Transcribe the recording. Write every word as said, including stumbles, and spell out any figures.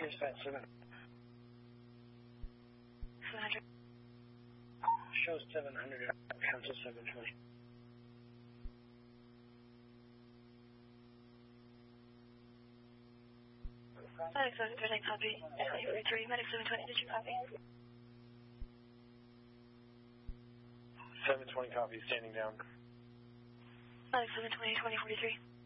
Dispatch seven. seven hundred. Show seven hundred, cancel seven twenty. Medic seven thirty, copy. twenty forty-three, Medic seven twenty, did you copy? seven twenty, copy, standing down. Medic seven twenty, twenty forty-three.